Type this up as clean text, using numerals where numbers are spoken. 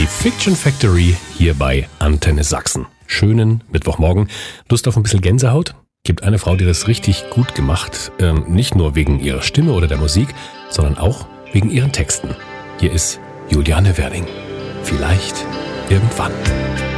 Die Fiction Factory hier bei Antenne Sachsen. Schönen Mittwochmorgen. Lust auf ein bisschen Gänsehaut? Gibt eine Frau, die das richtig gut gemacht. Nicht nur wegen ihrer Stimme oder der Musik, sondern auch wegen ihren Texten. Hier ist Juliane Werding. Vielleicht irgendwann.